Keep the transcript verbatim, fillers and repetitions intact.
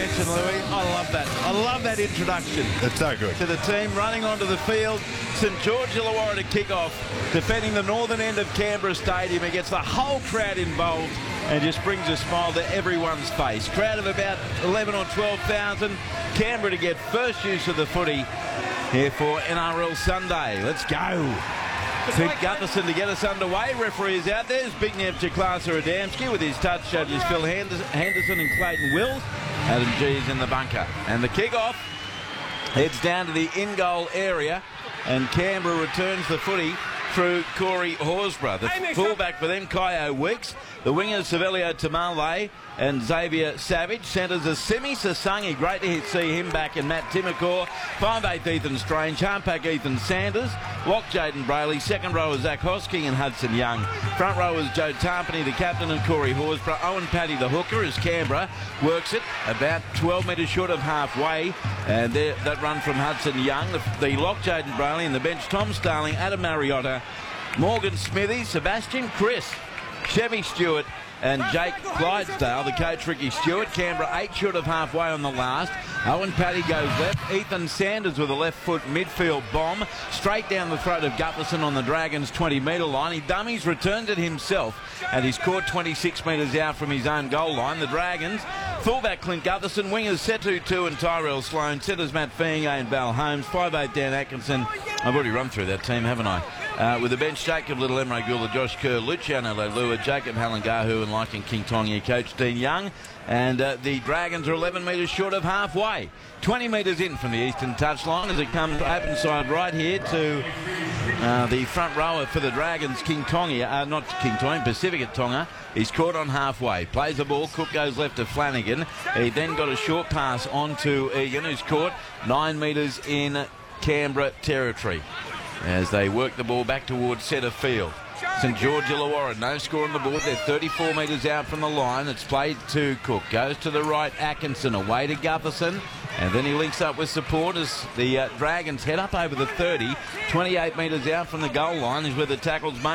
mention, Louis. I love that. I love that introduction. It's so good. To the team running onto the field. St George Illawarra to kick off, defending the northern end of Canberra Stadium. It gets the whole crowd involved and just brings a smile to everyone's face. Crowd of about eleven or twelve thousand. Canberra to get first use of the footy here for N R L Sunday. Let's go. Clint Gutherson to get us underway. Referee is out there. There's Big Nev Chaklasa Adamski with his touch judges Phil Henderson and Clayton Wills. Adam G is in the bunker. And the kick-off heads down to the in-goal area. And Canberra returns the footy through Corey Horsburgh. The fullback for them, Kyo Weeks. The wingers, Savelio Tamale and Xavier Savage. Centres are Simi Sasangi. Great to see him back. And Matt Timacor. five eighth Ethan Strange. Halfback Ethan Sanders. Lock Jaden Brayley. Second row is Zach Hosking and Hudson Young. Front row is Joe Tarpany, the captain, and Corey Horsburgh. Owen Paddy, the hooker, as Canberra works it about twelve metres short of halfway. And there, that run from Hudson Young. The, the lock Jaden Brayley and the bench, Tom Starling, Adam Mariotta, Morgan Smithy, Sebastian Chris, Chevy Stewart and Jake Clydesdale. The coach, Ricky Stewart. Canberra eight short of halfway on the last. Owen Paddy goes left. Ethan Sanders with a left foot midfield bomb straight down the throat of Gutherson on the Dragons' twenty metre line. He dummies, returns it himself, and he's caught twenty-six metres out from his own goal line. The Dragons, fullback Clint Gutherson, wingers Setu Tu and Tyrell Sloan, centres Matt Feingay and Val Holmes, five eight Dan Atkinson. I've already run through that team, haven't I? Uh, with the bench, Jacob Little, Emre Gula, Josh Kerr, Luciano Leilua, Jacob Halangahu and Lycan King Tongi, coach Dean Young. And uh, the Dragons are eleven metres short of halfway. twenty metres in from the eastern touchline as it comes open side right here to uh, the front rower for the Dragons, King Tongi, uh, not King Tongi, Pacific Tonga. He's caught on halfway. Plays the ball. Cook goes left to Flanagan. He then got a short pass on to Egan, who's caught nine metres in Canberra territory as they work the ball back towards centre field. St George Illawarra, no score on the board. They're thirty-four metres out from the line. It's played to Cook. Goes to the right, Atkinson, away to Gutherson. And then he links up with support as the uh, Dragons head up over the thirty. twenty-eight metres out from the goal line is where the tackle's made.